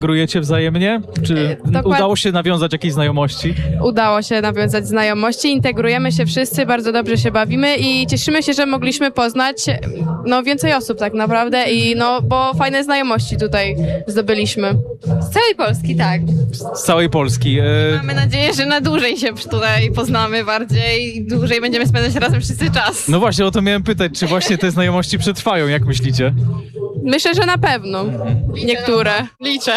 Grujecie wzajemnie? Czy udało się nawiązać jakieś znajomości? Udało się nawiązać znajomości, integrujemy się wszyscy, bardzo dobrze się bawimy i cieszymy się, że mogliśmy poznać więcej osób tak naprawdę bo fajne znajomości tutaj zdobyliśmy. Z całej Polski, tak. Z całej Polski. Mamy nadzieję, że na dłużej się tutaj poznamy bardziej i dłużej będziemy spędzać razem wszyscy czas. No właśnie, o to miałem pytać, czy właśnie te znajomości przetrwają, jak myślicie? Myślę, że na pewno. Niektóre. Liczę.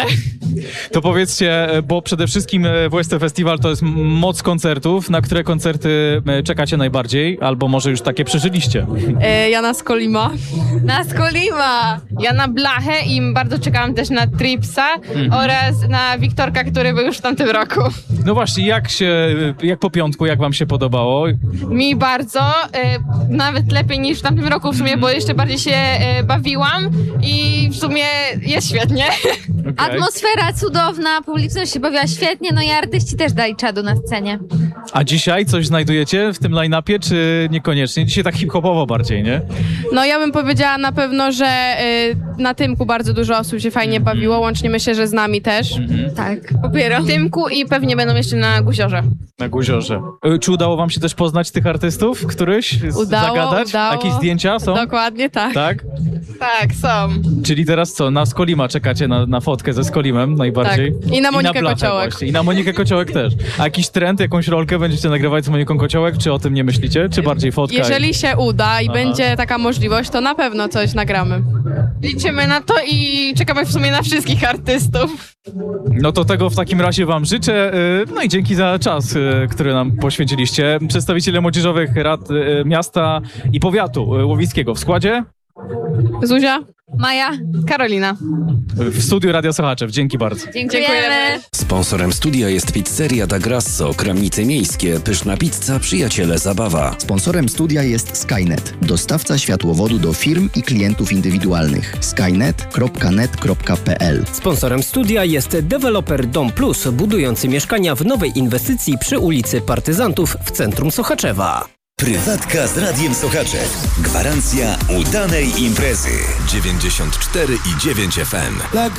To powiedzcie, bo przede wszystkim WST Festival to jest moc koncertów. Na które koncerty czekacie najbardziej? Albo może już takie przeżyliście? Jana Skolima. Na Skolima! Ja na Blachę i bardzo czekałam też na Tripsa oraz na Wiktorka, który był już w tamtym roku. No właśnie, jak po piątku, jak wam się podobało? Mi bardzo, nawet lepiej niż w tamtym roku w sumie, bo jeszcze bardziej się bawiłam i w sumie jest świetnie. Okay. Atmosfera cudowna, publiczność się bawiła świetnie, no i artyści też dali czadu na scenie. A dzisiaj coś znajdujecie w tym line-upie, czy niekoniecznie? Dzisiaj tak hip-hopowo bardziej, nie? No ja bym powiedziała na pewno, że na Tymku bardzo dużo osób się fajnie bawiło, łącznie myślę, że z nami też. Tak. Popieram. Tymku i pewnie będą jeszcze na Guziorze. Na Guziorze. Czy udało wam się też poznać tych artystów, któryś? Zagadać? Udało. Jakieś zdjęcia są? Dokładnie tak. Tak? Tak, są. Czyli teraz co? Na Skolima czekacie na fotkę ze Skolimem najbardziej? Tak. I na Monikę Blachę Kociołek. Właśnie. I na Monikę Kociołek też. A jakiś trend, jakąś rolkę będziecie nagrywać z Moniką Kociołek? Czy o tym nie myślicie? Czy bardziej fotka? Jeżeli się uda i będzie taka możliwość, to na pewno coś nagramy. Liczymy na to i czekamy w sumie na wszystkich artystów. No to tego w takim razie wam życzę. No i dzięki za czas, który nam poświęciliście. Przedstawiciele młodzieżowych rad miasta i powiatu łowickiego w składzie. Zuzia? Maja, Karolina. W studiu Radia Sochaczew. Dzięki bardzo. dziękujemy. Sponsorem studia jest Pizzeria da Grasso, Kramnice Miejskie, pyszna pizza, przyjaciele zabawa. Sponsorem studia jest Skynet, dostawca światłowodu do firm i klientów indywidualnych. skynet.net.pl. Sponsorem studia jest deweloper Dom Plus, budujący mieszkania w nowej inwestycji przy ulicy Partyzantów w centrum Sochaczewa. Prywatka z Radiem Sochaczew. Gwarancja udanej imprezy. 94,9 FM.